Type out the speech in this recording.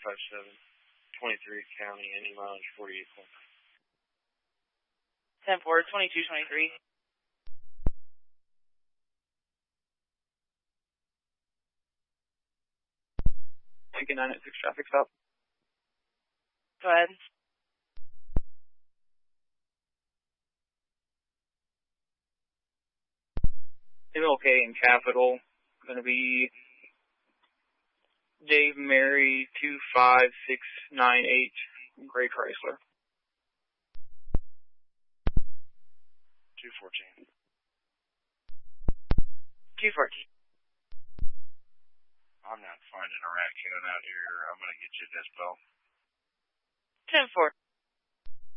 557, 23 County, any mileage 48 points. 10-4, 2223. Lincoln 986 traffic stop. Go ahead. MLK in capital. Going to be Dave Mary 25698 Gray Chrysler. 214. 214. I'm not finding a raccoon out here. I'm going to get you a dispo. 10-4.